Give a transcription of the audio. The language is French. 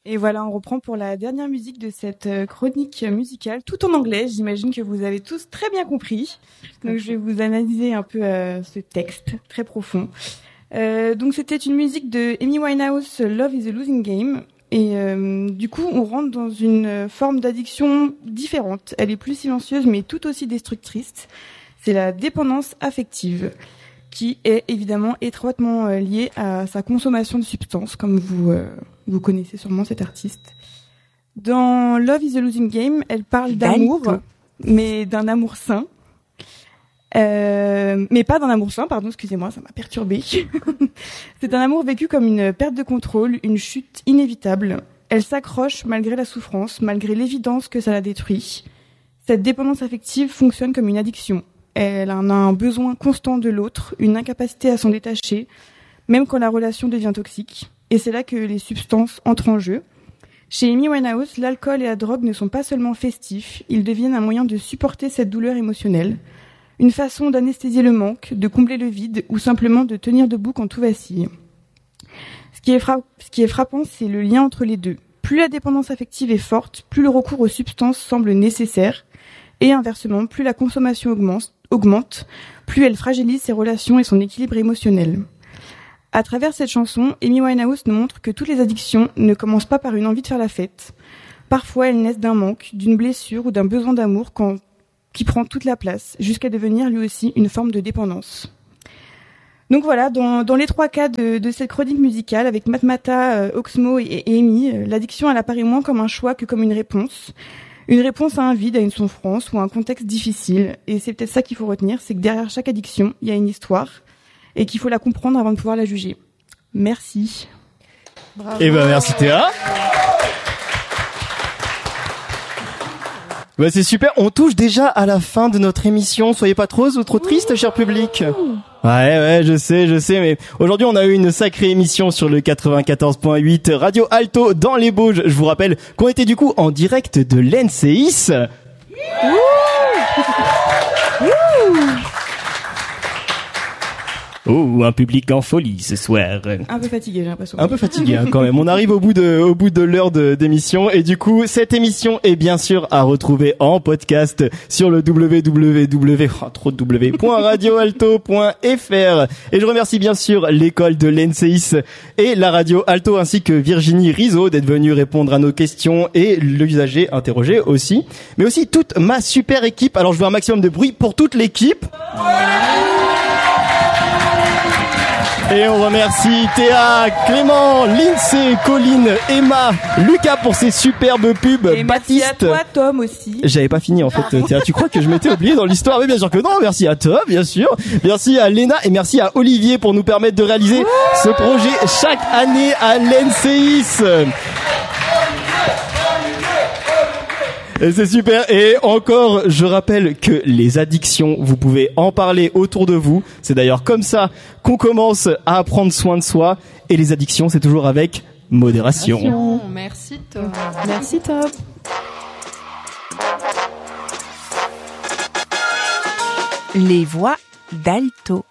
Et voilà, on reprend pour la dernière musique de cette chronique musicale, tout en anglais. J'imagine que vous avez tous très bien compris. Donc je vais vous analyser un peu ce texte très profond. Donc c'était une musique de Amy Winehouse, Love is a Losing Game. Et du coup, on rentre dans une forme d'addiction différente. Elle est plus silencieuse, mais tout aussi destructrice. C'est la dépendance affective, qui est évidemment étroitement liée à sa consommation de substances, comme vous connaissez sûrement cet artiste. Dans Love is a Losing Game, elle parle d'amour, mais d'un amour sain. Mais pas d'un amour sain, pardon, excusez-moi, ça m'a perturbée. C'est un amour vécu comme une perte de contrôle, une chute inévitable. Elle s'accroche malgré la souffrance, malgré l'évidence que ça la détruit. Cette dépendance affective fonctionne comme une addiction. Elle en a un besoin constant de l'autre, une incapacité à s'en détacher, même quand la relation devient toxique. Et c'est là que les substances entrent en jeu. Chez Amy Winehouse, l'alcool et la drogue ne sont pas seulement festifs, ils deviennent un moyen de supporter cette douleur émotionnelle. Une façon d'anesthésier le manque, de combler le vide ou simplement de tenir debout quand tout vacille. Ce qui est frappant, c'est le lien entre les deux. Plus la dépendance affective est forte, plus le recours aux substances semble nécessaire. Et inversement, plus la consommation augmente, plus elle fragilise ses relations et son équilibre émotionnel. À travers cette chanson, Amy Winehouse nous montre que toutes les addictions ne commencent pas par une envie de faire la fête. Parfois, elles naissent d'un manque, d'une blessure ou d'un besoin d'amour qui prend toute la place, jusqu'à devenir lui aussi une forme de dépendance. Donc voilà, dans les trois cas de cette chronique musicale, avec Matmata, Oxmo et Amy, l'addiction elle apparaît moins comme un choix que comme une réponse. Une réponse à un vide, à une souffrance ou à un contexte difficile. Et c'est peut-être ça qu'il faut retenir, c'est que derrière chaque addiction, il y a une histoire et qu'il faut la comprendre avant de pouvoir la juger. Merci. Bravo. Eh ben merci Théa. Bah c'est super, on touche déjà à la fin de notre émission. Soyez pas trop triste, cher public. Ouais, je sais, mais aujourd'hui on a eu une sacrée émission sur le 94.8 Radio Alto dans les Bauges. Je vous rappelle qu'on était du coup en direct de l'NCIS. Oh, un public en folie ce soir. Un peu fatigué, j'ai l'impression. Un peu fatigué quand même. On arrive au bout de l'heure d'émission et du coup, cette émission est bien sûr à retrouver en podcast sur le www.radioalto.fr. Et je remercie bien sûr l'école de l'NCIS et la radio Alto ainsi que Virginie Rizzo d'être venue répondre à nos questions et l'usager interrogé aussi. Mais aussi toute ma super équipe. Alors je veux un maximum de bruit pour toute l'équipe. Et on remercie Théa, Clément, Lindsay, Colline, Emma, Lucas pour ces superbes pubs, et Baptiste. Merci à toi, Tom aussi. J'avais pas fini en fait, Théa. Tu crois que je m'étais oublié dans l'histoire? Mais bien sûr que non. Merci à Tom, bien sûr. Merci à Léna et merci à Olivier pour nous permettre de réaliser ce projet chaque année à l'NCIS. Et c'est super. Et encore, je rappelle que les addictions, vous pouvez en parler autour de vous. C'est d'ailleurs comme ça qu'on commence à prendre soin de soi. Et les addictions, c'est toujours avec modération. Merci Tom. Merci Tom. Les voix d'Alto.